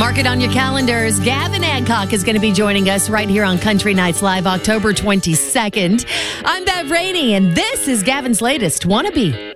Mark it on your calendars. Gavin Adcock is going to be joining us right here on Country Nights Live, October 22nd. I'm Bev Rainey, and this is Gavin's latest Wannabe.